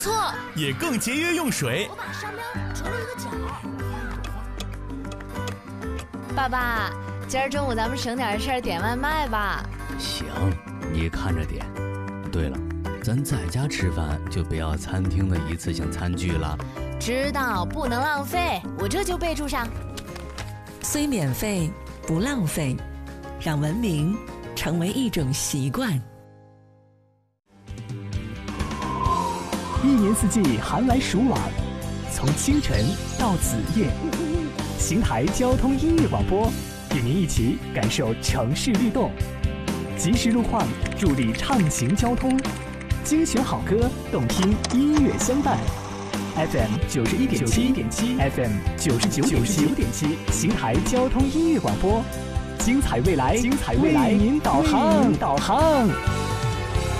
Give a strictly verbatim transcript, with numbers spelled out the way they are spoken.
错， 也更节约用水。 我把商标折了一个角。爸爸，今儿中午咱们省点事儿点外卖吧。 行，你看着点。对了，咱在家吃饭就不要餐厅的一次性餐具了。 知道，不能浪费，我这就备注上。 虽免费，不浪费，让文明成为一种习惯。 一年四季寒来暑往，从清晨到子夜，邢台交通音乐广播与您一起感受城市律动，及时路况助力畅行交通，精选好歌，动听音乐相伴。F M 九十一点七点七 ，F M 九十九点九点七，邢台交通音乐广播，精彩未来，精彩未来，为您导航，导航。